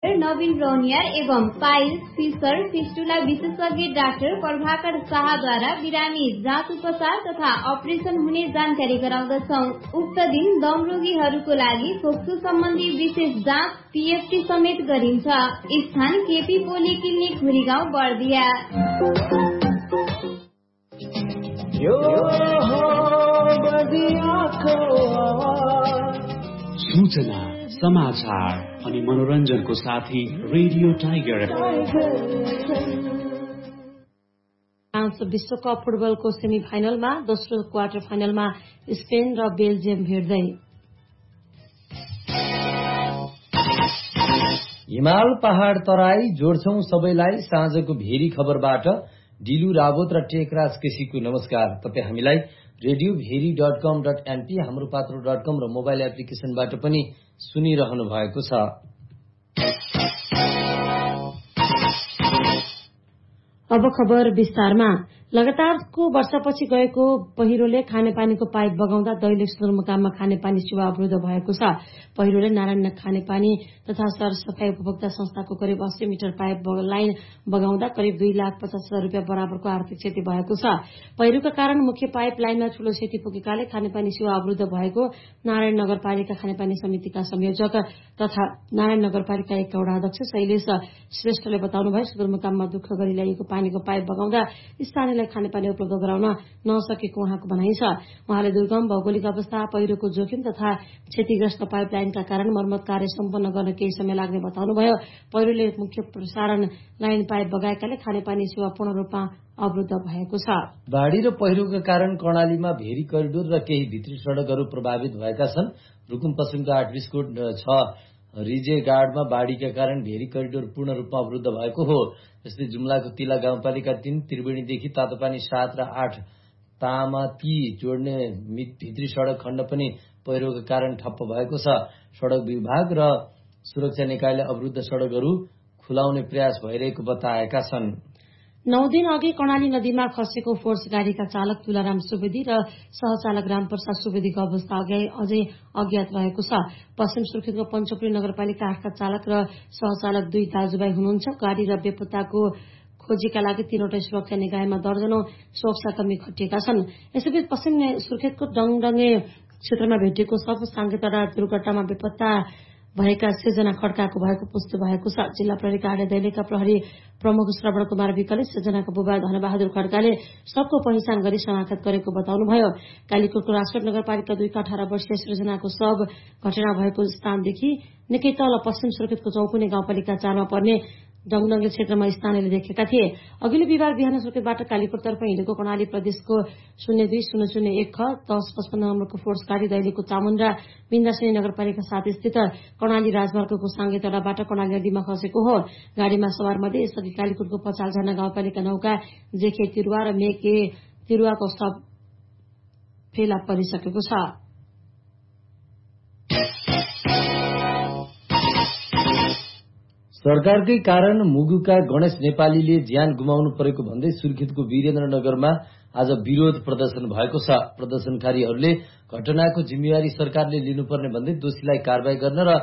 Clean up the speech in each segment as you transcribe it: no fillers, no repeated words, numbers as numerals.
नवीन ब्राउनियर एवं piles, Fisher, fistula विशेषज्ञ doctor Prabhakar शाहद्वारा बिरामी जाँच उपचार तथा अपरेसन हुने जानकारी गराउँदछौ। उक्त दिन दम रोगीहरूको लागि फोक्सो सम्बन्धी विशेष जाँच पीएफटी समेत गरिन्छ। स्थान केपी पोली क्लिनिक भुरीगाउँ बर्दिया। सूचना, समाचार अनि मनोरञ्जनको साथी रेडियो टाइगर। फ्रान्स विश्वकप फुटबलको सेमी फाइनलमा दोस्रो क्वार्टर फाइनलमा स्पेन र बेल्जियम भिड्दै। हिमाल पहाड़ तराई जोड्छौं सबैलाई साँझको भेरी खबरबाट डिलु रावत र टेकराज केसीको नमस्कार। तपाईँ हामीलाई रेडियो भेरी.com.np, हाम्रो पात्रो.com र मोबाइल एप्लिकेशनबाट पनि सुनिरहनु भएको छ। अब खबर विस्तारमा। लगातारको वर्षापछि गएको पहिरोले खानेपानीको पाइप बगाउँदा दैलेख सदरमुकाममा खानेपानी सेवा अवरुद्ध भएको छ। पहिरोले नारायण खानेपानी तथा सरसफाई उपभोक्ता संस्थाको करिब 80 मिटर पाइप लाइन बगाउँदा करिब 2,50,000 रुपियाँ बराबरको आर्थिक क्षति भएको छ। पहिरोका कारण मुख्य पाइप लाइनमा ठूलो क्षति पुगेकाले खानेपानी सेवा अवरुद्ध भएको नारायण नगरपालिका खानेपानी समितिका संयोजक तथा नारायण नगरपालिका एक वडा अध्यक्ष शैलेश श्रेष्ठले बताउनुभयो। सदरमुकाममा दुःख गरी ल्याइएको पानीको पाइप बगाउँदा स्थानीयलाई खानेपानी उपलब्ध गराउन नसकेको उहाँको भनाइ छ। उहाँले दुर्गम भौगोलिक अवस्था, पहिरोको जोखिम तथा क्षतिग्रस्त पाइप लाइनका कारण मर्मत कार्य सम्पन्न गर्न केही समय लाग्ने बताउनुभयो। पहिरोले मुख्य प्रसारण लाइन पाइप बगाएकाले खानेपानी सेवा पूर्ण रूपमा अवरुद्ध भएको छ। बाढ़ी र पहिरोका कारण कर्णालीमा भेरी करिडोर र केही भित्री सड़कहरू प्रभावित भएका छन्। रुकुम पश्चिमको 8 बिस्कोट 6 रिजे गाडमा बाढ़ीका कारण भेरी करिडोर पूर्ण रूपमा अवरुद्ध भएको हो। यस्तै जुम्लाको तिला गाउँपालिका 3 त्रिवेणीदेखि तातोपानी 7 र 8 तामाती जोड्ने भित्री सड़क खण्ड पनि पहिरोका कारण ठप्प भएको छ। सड़क विभाग र सुरक्षा निकायले अवरुद्ध सड़कहरू खुलाउने प्रयास भइरहेको बताएका छन्। 9 दिन अघि कर्णाली नदीमा खसेको फोर्स गाड़ीका चालक तुलाराम सुवेदी र सहचालक रामप्रसाद सुवेदीको अवस्था अझै अज्ञात रहेको छ। पश्चिम सुर्खेतको पञ्चपुरी नगरपालिका 8 का चालक र सहचालक 2 दाजुभाइ हुनुहुन्छ। गाड़ी र बेपत्ताको खोजीका लागि 3वटा सुरक्षा निकायमा दर्जनौं सुरक्षाकर्मी खटिएका छन्। यसैबीच पश्चिम सुर्खेतको डङडङे क्षेत्रमा भेटिएको शव साङ्गेतडा दुर्घटनामा बेपत्ता भएका 6 जना खड्काको भएको पुष्टि भएको छ। जिल्ला प्रहरी कार्यालय दैलेखका प्रहरी प्रमुख श्रवण कुमार विकले 6 जनाको बुबा धनबहादुर खड्काले सबको पहिचान गरी शनाख्त गरेको बताउनुभयो। कालीकोटको राजकोट नगरपालिका 2 का 18 वर्षीय सृजनाको शव घटना भएको स्थानदेखि निकै तल पश्चिम सुर्खेतको चौकुने गाउँपालिका 4 मा पर्ने डङडङे क्षेत्रमा स्थानीयले देखेका थिए। अघिल्लो बिहिबार बिहान सुर्खेतबाट कालीकोटतर्फ हिँडेको कर्णाली प्रदेशको 02-001 ख 1055 नम्बरको फोर्स गाड़ी दैलेखको चामुण्डा बिन्दासिनी नगरपालिका 7 स्थित कर्णाली राजमार्गको साङ्गेतडाबाट कर्णाली नदीमा खसेको हो। गाड़ीमा सवार मध्ये यसअघि कालीकोटको पचाल झरना गाउँपालिका 9 का जेखे तिरुवा र मेके तिरुवाको शव फेला परिसकेको छ। सरकारकै कारण मुगुका गणेश नेपालीले ज्यान गुमाउनु परेको भन्दै सुर्खेतको वीरेन्द्रनगरमा आज विरोध प्रदर्शन भएको छ। प्रदर्शनकारीहरूले घटनाको जिम्मेवारी सरकारले लिनुपर्ने भन्दै दोषीलाई कारबाही गर्न र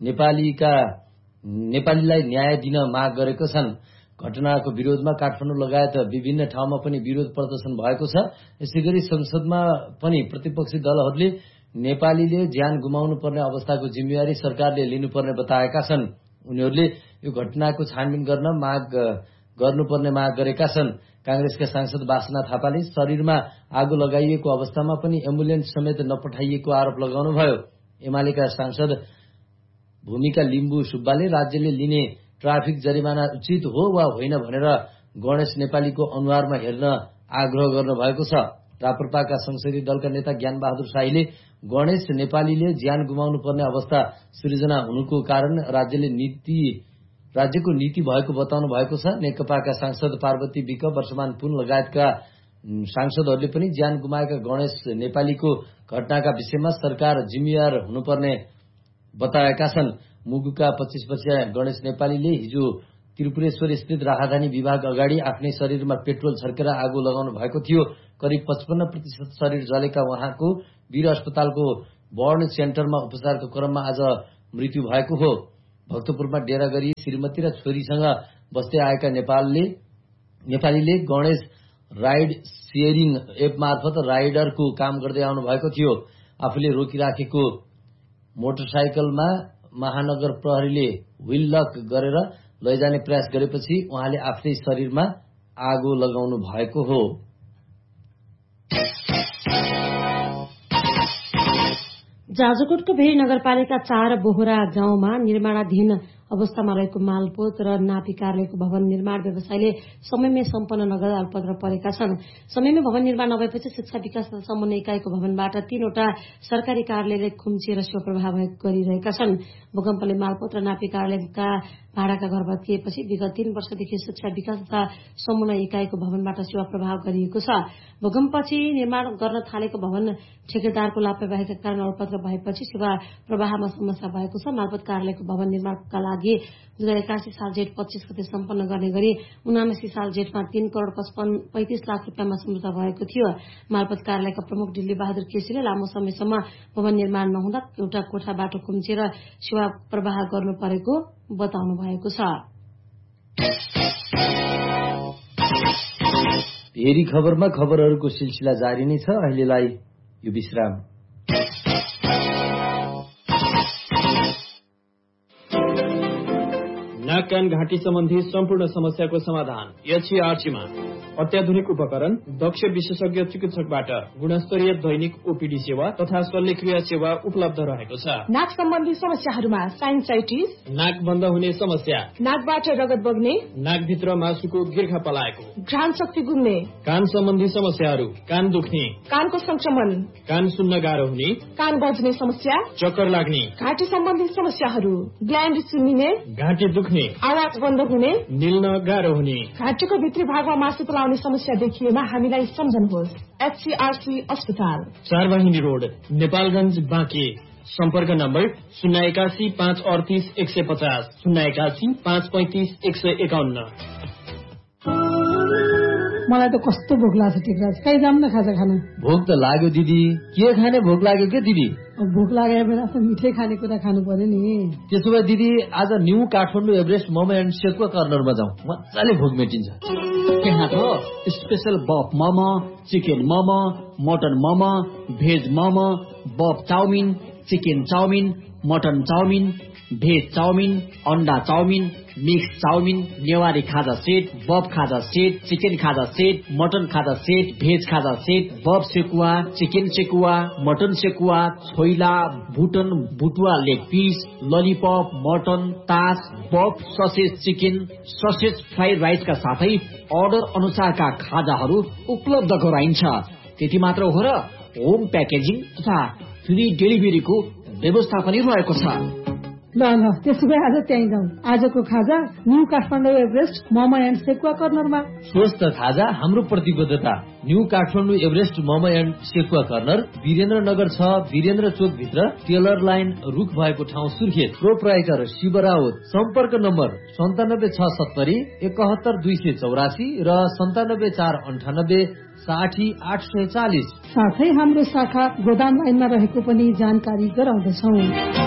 नेपालीलाई न्याय दिन माग गरेका छन्। घटनाको विरोधमा काठमाडौँ लगायत विभिन्न ठाउँमा पनि विरोध प्रदर्शन भएको छ। यसैगरी संसदमा पनि प्रतिपक्षी दलहरूले नेपालीले ज्यान गुमाउनु पर्ने अवस्थाको जिम्मेवारी सरकारले लिनुपर्ने बताएका छन्। उनीहरूले यो घटनाको छानबिन गर्न गर्नुपर्ने माग गरेका छन्। कांग्रेसका सांसद वासना थापाले शरीरमा आगो लगाइएको अवस्थामा पनि एम्बुलेन्स समेत नपठाइएको आरोप लगाउनुभयो। एमालेका सांसद भूमिका लिम्बु सुब्बाले राज्यले लिने ट्राफिक जरिमाना उचित हो वा होइन भनेर गणेश नेपालीको अनुहारमा हेर्न आग्रह गर्नुभएको छ। राप्रपाका संसदीय दलका नेता ज्ञानबहादुर शाहीले गणेश नेपालीले ज्यान गुमाउनु पर्ने अवस्था सृजना हुनुको कारण राज्यको नीति भएको बताउनु भएको छ। नेकपाका सांसद पार्वती विक, वर्षमान पुन लगायतका सांसदहरूले पनि ज्यान गुमाएका गणेश नेपालीको घटनाका विषयमा सरकार जिम्मेवार हुनुपर्ने बताएका छन्। मुगुका 25 वर्षीय गणेश नेपालीले हिजो त्रिपुरेश्वर स्थित राहदानी विभाग अगाडि आफ्नै शरीरमा पेट्रोल छर्केर आगो लगाउनु भएको थियो। करिब 55% शरीर जलेका उहाँको वीर अस्पतालको बर्न सेन्टरमा उपचारको क्रममा आज मृत्यु भएको हो। भक्तपुरमा डेरा गरी श्रीमती र छोरीसँग बस्दै आएका नेपालीले गणेश राइड सेयरिङ एप मार्फत राइडरको काम गर्दै आउनु भएको थियो। आफूले रोकिराखेको मोटरसाइकलमा महानगर प्रहरीले व्हील लक गरेर लैजाने प्रयास गरेपछि उहाँले आफ्नै शरीरमा आगो लगाउनु भएको हो। जाजरकोटको भेरी नगरपालिका 4 बोहरा गाउँमा निर्माणाधीन अवस्थामा रहेको मालपोत र नापी कार्यालयको भवन निर्माण व्यवसायले समयमै सम्पन्न नगर्दा अल्पत्र परेका छन्। समयमै भवन निर्माण नभएपछि शिक्षा विकास तथा समन्वय इकाइको भवनबाट 3वटा सरकारी कार्यालयले खुम्चिएर सेवा प्रवाह गरिरहेका छन्। भूकम्पले मालपोत र नापी कार्यालयका भाडाका घर भत्किएपछि विगत 3 वर्षदेखि शिक्षा विकास तथा समन्वय इकाइको भवनबाट सेवा प्रवाह गरिएको छ। भूकम्पपछि निर्माण गर्न थालेको भवन ठेकेदारको लापरवाहीका कारण अल्पत्र भएपछि सेवा प्रवाहमा समस्या भएको छ। मालपोत कार्यालयको भवन निर्माणका लागि 2081 साल जेठ 25 गते सम्पन्न गर्ने गरी 79 साल जेठमा 3 करोड़ 35 लाख रुपियाँमा सम्झौता भएको थियो। मालपोत कार्यालयका प्रमुख दिल्ली बहादुर केसीले लामो समयसम्म भवन निर्माण नहुँदा एउटा कोठा बाटो खुम्चिएर सेवा प्रवाह गर्नु परेको बताउनु भएको छ। भेरी खबरमा खबरहरूको सिलसिला जारी नै छ। अहिलेलाई यो विश्राम। नाक कान घाँटी सम्बन्धी सम्पूर्ण समस्याको समाधान एचसीआरसीमा अत्याधुनिक उपकरण, दक्ष विशेषज्ञ चिकित्सकबाट गुणस्तरीय दैनिक ओपीडी सेवा तथा शल्यक्रिया सेवा उपलब्ध रहेको छ। नाक सम्बन्धी समस्याहरूमा साइनसाइटिस, नाक बन्द हुने समस्या, नाकबाट रगत बग्ने, नाकभित्र मासुको गिर्खा पलाएको, घ्राण शक्ति गुम्ने, कान सम्बन्धी समस्याहरू, कान दुख्ने, कानको संक्रमण, कान सुन्न गाह्रो हुने, कान बज्ने समस्या, चक्कर लाग्ने, घाँटी सम्बन्धी समस्याहरू, ग्ल्यान्ड सुन्निने, घाँटी दुख्ने, आवाज बन्द हुने, निल्न गाह्रो हुने, घाँटीको भित्री भागमा मासु पलाउने समस्या देखिएमा हामीलाई सम्झनुहोस्। एचसीआरसी अस्पताल, 4 वाहिनी रोड, नेपालगञ्ज, बाँके। सम्पर्क नम्बर 081 538 150, 081 535 151। मलाई त कस्तो भोक लाग्छ टिकराज, कहीँ जाऊँ न खाजा खान। भोक त लाग्यो दिदी, के खाने भोक लाग्यो के दिदी? भोक लागेर बेला त मिठै खानेकुरा खानु पर्यो नि। त्यसो भए दिदी आज new Kathmandu Everest momo and sekuwa कर्नरमा जाउँ, मजाले भोक मेटिन्छ। त्यहाँ त स्पेशल बफ momo, chicken momo, mutton momo, veg momo, बफ chowmein, chicken chowmein, mutton chowmein, veg chowmein, अन्डा चाउमिन, मिक्स चाउमिन, नेवारी खाजा सेट, बफ खाजा सेट, चिकन खाजा सेट, मटन खाजा सेट, भेज खाजा सेट, बफ सेकुवा, चिकन सेकुवा, मटन सेकुवा, छोइला, भुटन भुटुवा लेग पिस, ललिपप, मटन, तास, बफ ससेज चिकन, ससेज फ्राइड राइसका साथै order अनुसारका खाजाहरू उपलब्ध गराइन्छ। त्यति मात्र हो र होम प्याकेजिङ तथा फ्री डेलिभरीको व्यवस्था पनि रहेको छ। ल त्यसो भए आज त्यहीँ जाउँ। आजको खाजा new Kathmandu Everest momo and sekuwa कर्नरमा। स्वस्थ खाजा हाम्रो प्रतिबद्धता। New Kathmandu Everest momo and sekuwa corner, Birendranagar 6, Birendra चोक भित्र, टेलर लाइन रुख भएको ठाउँ सुर्खेत। प्रोप्राइटर शिव राउत। सम्पर्क नम्बर 97670 71284 र 97498 60840। साथै हाम्रो शाखा गोदाम लाइनमा रहेको पनि जानकारी गराउँदछौँ।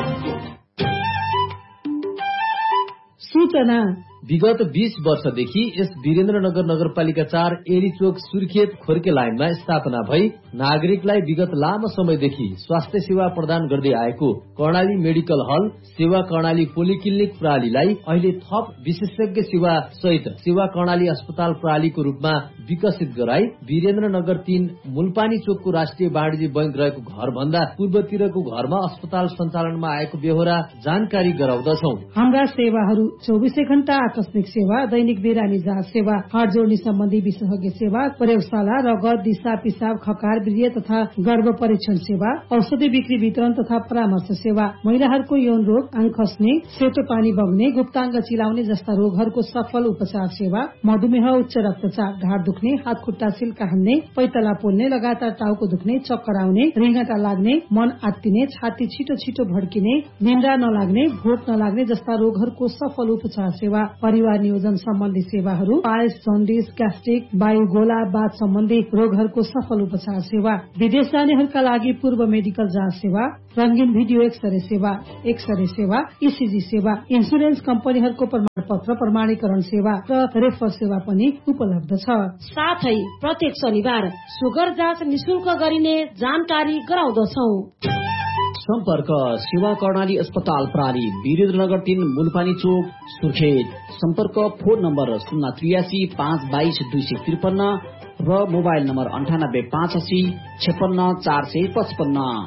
सूचना विगत 20 वर्षदेखि यस वीरेन्द्रनगर नगरपालिका 4 एरी चोक सुर्खेत खोर्के लाइनमा स्थापना भई नागरिकलाई विगत लामो समयदेखि स्वास्थ्य सेवा प्रदान गर्दै आएको कर्णाली मेडिकल हल सेवा कर्णाली पोलिक्लिनिक प्रणालीलाई अहिले थप विशेषज्ञ सेवा सहित सेवा कर्णाली अस्पताल प्रणालीको रूपमा विकसित गराई वीरेन्द्रनगर 3 मुलपानी चोकको राष्ट्रिय वाणिज्य बैंक रहेको घर भन्दा पूर्वतिरको घरमा अस्पताल सञ्चालनमा आएको बेहोरा जानकारी गराउँदछौ। हाम्रा सेवाहरू 24 घण्टा आकस्मिक सेवा, दैनिक बिरामी जाँच सेवा, हाड जोड्ने सम्बन्धी विशेषज्ञ सेवा, प्रयोगशाला, रगत, दिशा पिसाब, खकार, वीर्य तथा गर्भ परीक्षण सेवा, औषधि बिक्री वितरण तथा परामर्श सेवा, महिलाहरूको यौन रोग, आँख खस्ने, सेतो पानी बग्ने, गुप्ताङ्ग चिलाउने जस्ता रोगहरूको सफल उपचार सेवा, मधुमेह, उच्च रक्तचाप, ढाड दुख्ने, हात खुट्टा सिल्का हान्ने, पैतला पोल्ने, लगातार टाउको दुख्ने, चक्कर आउने, रिङ्गटा लाग्ने, मन आत्तिने, छाती छिटो छिटो भड्किने, निन्द्रा नलाग्ने, भोक नलाग्ने जस्ता रोगहरूको सफल उपचार सेवा, परिवार नियोजन सम्बन्धी सेवाहरू, पायल्स, जन्डिस, ग्यास्ट्रिक, वायु गोला, बाथ सम्बन्धी रोगहरूको सफल उपचार सेवा, विदेश जानेहरूका लागि पूर्व मेडिकल जाँच सेवा, रंगीन भिडियो एक्सरे सेवा, ईसीजी सेवा, इन्सुरेन्स कम्पनीहरूको प्रमाणपत्र प्रमाणीकरण सेवा र रेफर सेवा पनि उपलब्ध छ। साथै प्रत्येक शनिबार सुगर जाँच निशुल्क गरिने जानकारी गराउँदछौ। सम्पर्क सेवा कर्णाली अस्पताल प्राली, वीरेन्द्रनगर 3, मुलपानी चोक, सुर्खेत। सम्पर्क फोन नम्बर 083 522 253 र मोबाइल नम्बर 98 85 56 455।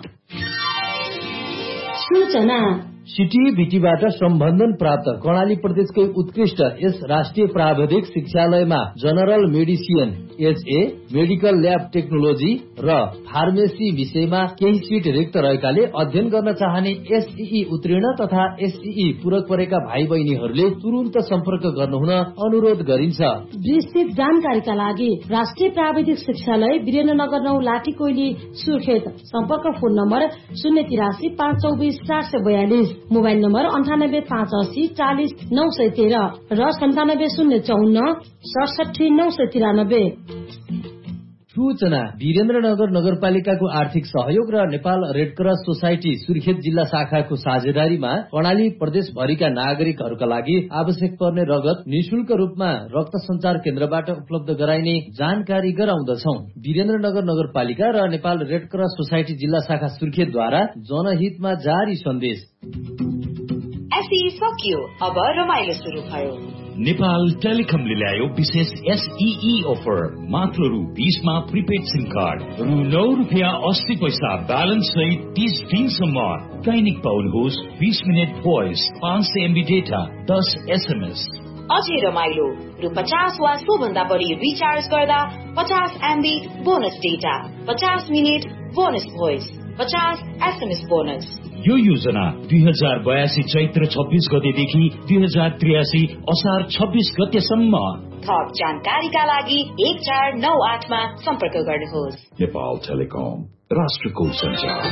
सूचना सिटिभिटीबाट सम्बन्धन प्राप्त कर्णाली प्रदेशकै उत्कृष्ट यस राष्ट्रिय प्राविधिक शिक्षालयमा general medicine, HA, medical lab technology र फार्मेसी विषयमा केही सिट रिक्त रहेकाले अध्ययन गर्न चाहने एसईई उत्तीर्ण तथा एसईई पूरक परेका भाइ बहिनीहरूले तुरुन्त सम्पर्क गर्नुहुन अनुरोध गरिन्छ। विस्तृत जानकारीका लागि राष्ट्रिय प्राविधिक शिक्षालय वीरेन्द्रनगर 9, लाठीकोइली, सुर्खेत। सम्पर्क फोन नम्बर 083 524 442, मोबाइल नम्बर 98 580 40 913 र 97 054 67 993। सूचना वीरेन्द्रनगर नगरपालिकाको आर्थिक सहयोग र नेपाल रेडक्रस सोसाइटी सुर्खेत जिल्ला शाखाको साझेदारीमा कर्णाली प्रदेशभरिका नागरिकहरूका लागि आवश्यक पर्ने रगत निशुल्क रूपमा रक्त सञ्चार केन्द्रबाट उपलब्ध गराइने जानकारी गराउँदछौ। वीरेन्द्रनगर नगरपालिका र नेपाल रेडक्रस सोसाइटी जिल्ला शाखा सुर्खेतद्वारा जनहितमा जारी सन्देश। एसई सकियो, अब रमाइलो सुरु भयो। नेपाल टेलिकमले ल्यायो विशेष एसईई अफर। मात्र रु 20 मा प्रिपेड सिम कार्ड, रु 9 रुपियाँ 80 पैसा ब्यालेन्स सहित 30 दिनसम्म दैनिक पाउनुहोस् 20 minute voice, 500 MB data, 10 SMS। अझै रमाइलो, रु 50 वा सोभन्दा बढी रिचार्ज गर्दा 50 MB bonus data, 50 minute bonus voice, 50 SMS bonus. यो योजना 2082 चैत्र 26 गतेदेखि 2083 असार 26 गतेसम्म। थप जानकारीका लागि 1498 मा सम्पर्क गर्नुहोस्। नेपाल टेलिकम, राष्ट्रको सञ्चार।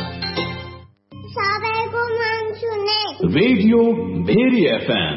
सबैको मन सुने रेडियो भेरी FM।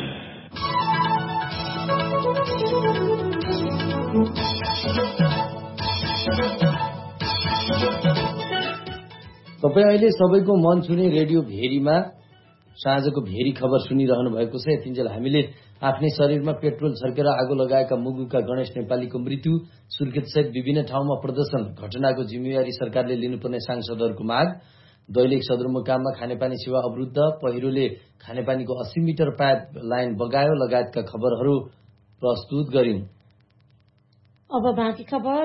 तपाईँ अहिले सबैको मन छुने रेडियो भेरीमा साँझको भेरी खबर सुनिरहनु भएको छ। यतिन्जेल हामीले आफ्नै शरीरमा पेट्रोल छर्केर आगो लगाएका मुगुका गणेश नेपालीको मृत्यु, सुर्खेत सहित विभिन्न ठाउँमा प्रदर्शन घटनाको जिम्मेवारी सरकारले लिनुपर्ने सांसदहरूको माग, दैलेख सदरमुकाममा खानेपानी सेवा अवरुद्ध, पहिरोले खानेपानीको 80 मिटर पाइप लाइन बगायो लगायतका खबरहरू प्रस्तुत गर्यौं। अब बाँकी खबर।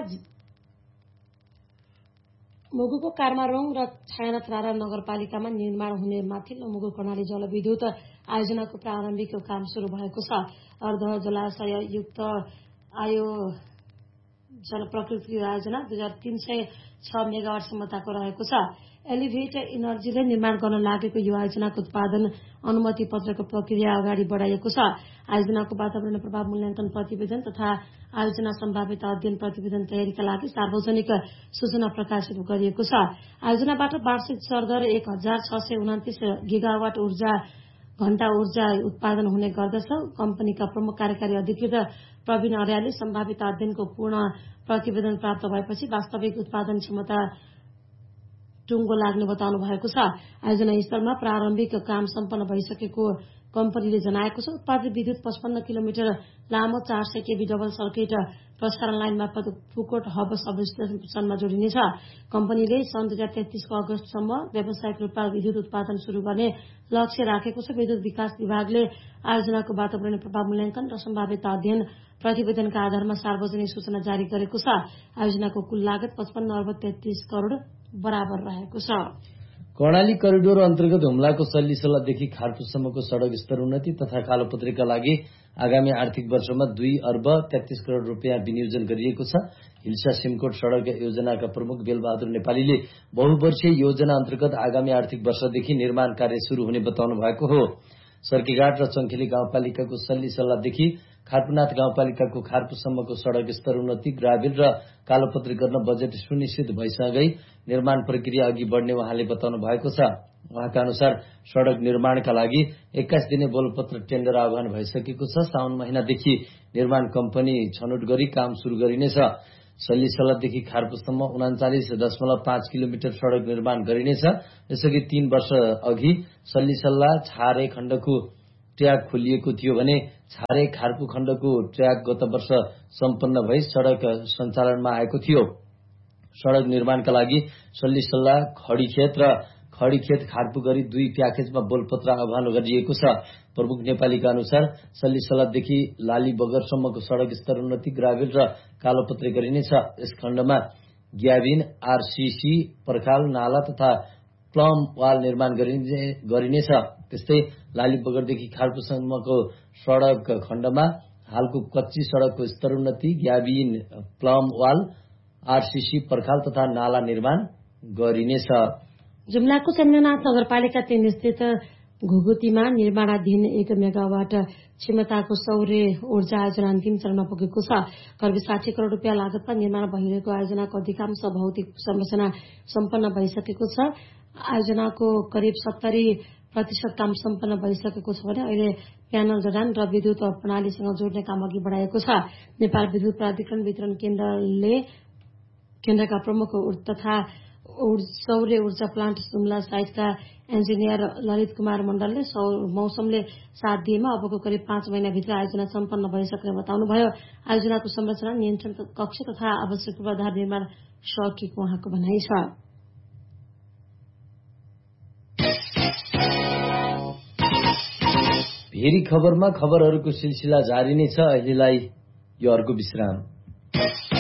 मुगुको कारमा रोङ र छायानाथरारा नगरपालिकामा निर्माण हुने माथिल्लो मुगु कर्णाली जलविद्युत आयोजनाको प्रारम्भिक काम शुरू भएको छ। अर्ध जलाशय युक्त आयो जल प्रकृति आयोजना 2306 मेगावाट क्षमताको रहेको छ। एलिभेट इनर्जीले निर्माण गर्न लागेको यो आयोजनाको उत्पादन अनुमति पत्रको प्रक्रिया अगाडि बढाइएको छ। आयोजनाको वातावरण प्रभाव मूल्याङ्कन प्रतिवेदन तथा आयोजना सम्भाव्यता अध्ययन प्रतिवेदन तयारीका लागि सार्वजनिक सूचना प्रकाशित गरिएको छ। आयोजनाबाट वार्षिक सरदर 1629 गिगावाट घण्टा ऊर्जा उत्पादन हुने गर्दछ। कम्पनीका प्रमुख कार्यकारी अधिकृत प्रवीण अर्यालले सम्भाव्यता अध्ययनको पूर्ण प्रतिवेदन प्राप्त भएपछि वास्तविक उत्पादन क्षमता टुङ्गो लाग्ने बताउनु भएको छ। आयोजना स्तरमा प्रारम्भिक काम सम्पन्न भइसकेको कम्पनीले जनाएको छ। उत्पादित विद्युत 55 किलोमिटर लामो 400 केबी डबल सर्किट प्रसारण लाइन मार्फत फुकोट हब सब स्टेशनमा जोडिनेछ। कम्पनीले सन् 2033 को अगस्तसम्म व्यावसायिक रूपमा विद्युत उत्पादन शुरू गर्ने लक्ष्य राखेको छ। विद्युत विकास विभागले आयोजनाको वातावरणीय प्रभाव मूल्याङ्कन र सम्भाव्यता अध्ययन प्रतिवेदनका आधारमा सार्वजनिक सूचना जारी गरेको छ। आयोजनाको कुल लागत 55 अर्ब 33 करोड़ बराबर रहेको छ। कर्णाली करिडोर अन्तर्गत हुम्लाको सल्लीसलादेखि खारपुसम्मको सड़क स्तर उन्नति तथा कालोपत्रीका लागि आगामी आर्थिक वर्षमा 2 अर्ब 33 करोड़ रुपियाँ विनियोजन गरिएको छ। हिल्सा सिमकोट सड़क योजनाका प्रमुख बेलबहादुर नेपालीले बहुवर्षीय योजना अन्तर्गत आगामी आर्थिक वर्षदेखि निर्माण कार्य शुरू हुने बताउनु भएको हो। सर्कीघाट र चङ्खेली गाउँपालिकाको सल्लीसलादेखि खारपुनाथ गाउँपालिकाको खारपुसम्मको सड़क स्तर उन्नति, ग्राभेल र कालोपत्री गर्न बजेट सुनिश्चित भइसकै निर्माण प्रक्रिया अघि बढ्ने उहाँले बताउनु भएको छ। उहाँका अनुसार सड़क निर्माणका लागि 21 दिने बोलपत्र टेन्डर आह्वान भइसकेको छ। साउन महिनादेखि निर्माण कम्पनी छनौट गरी काम शुरू गरिनेछ। सल्लीसल्लादेखि खारपुसम्म 39.5 किलोमिटर सड़क निर्माण गरिनेछ। यसअघि 3 वर्ष अघि सल्लीसल्ला छारे खण्डको ट्र्याक खोलिएको थियो भने छारे खारपु खण्डको ट्र्याक गत वर्ष सम्पन्न भई सड़क सञ्चालनमा आएको थियो। सड़क निर्माणका लागि सल्लीसल्ला खडीखेत र खडीखेत खारपु गरी 2 प्याकेजमा बोलपत्र आह्वान गरिएको छ। प्रमुख नेपालीका अनुसार सल्लीसल्लादेखि लाली बगरसम्मको सड़क स्तरोन्नति ग्राभेल र कालोपत्रे गरिनेछ। यस खण्डमा ग्याबिन, आरसीसी, पर्खाल, नाला तथा प्लम वाल निर्माण गरिनेछ। त्यस्तै लाली बगरदेखि खारपुसम्मको सड़क खण्डमा हालको कच्ची सड़कको स्तरोन्नति, ग्याबिन, प्लम वाल, आरसीसी, पर्खाल तथा नाला निर्माण गरिनेछ। जुम्लाको चन्द्रनाथ नगरपालिका 3 स्थित घुगुतीमा निर्माणाधीन 1 मेगावाट क्षमताको सौर्य ऊर्जा आयोजना अन्तिम चरणमा पुगेको छ। करिब 60 करोड़ रुपियाँ लागतमा निर्माण भइरहेको आयोजनाको अधिकांश भौतिक संरचना सम्पन्न भइसकेको छ। आयोजनाको करिब 70% काम सम्पन्न भइसकेको छ भने अहिले प्यानल जडान र विद्युत प्रणालीसँग जोड्ने काम अघि बढाएको छ। नेपाल विद्युत प्राधिकरण वितरण केन्द्रका प्रमुख तथा सौर्य ऊर्जा प्लान्ट जुम्ला साइटका इन्जिनियर ललित कुमार मण्डलले मौसमले साथ दिएमा अबको करिब 5 महिनाभित्र आयोजना सम्पन्न भइसक्ने बताउनुभयो। आयोजनाको संरचना, नियन्त्रण कक्ष तथा आवश्यक पूर्वाधार निर्माण सकिएको उहाँको भनाइ छ। भेरी खबरमा खबरहरूको सिलसिला जारी नै छ। अहिलेलाई यो अर्को विश्राम।